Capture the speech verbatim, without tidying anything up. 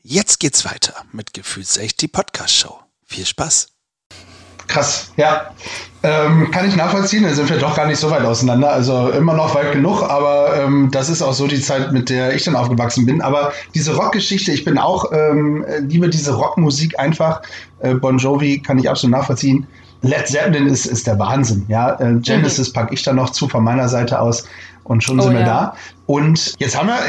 Jetzt geht's weiter mit Gefühlsecht, die Podcast-Show. Viel Spaß. Krass, ja. Ähm, kann ich nachvollziehen, da sind wir doch gar nicht so weit auseinander. Also immer noch weit genug, aber ähm, das ist auch so die Zeit, mit der ich dann aufgewachsen bin. Aber diese Rockgeschichte, ich bin auch, ähm, liebe diese Rockmusik einfach. Äh, Bon Jovi kann ich absolut nachvollziehen. Led Zeppelin ist, ist der Wahnsinn. Ja, äh, Genesis mhm. packe ich da noch zu von meiner Seite aus und schon oh, sind wir ja. da. Und jetzt haben wir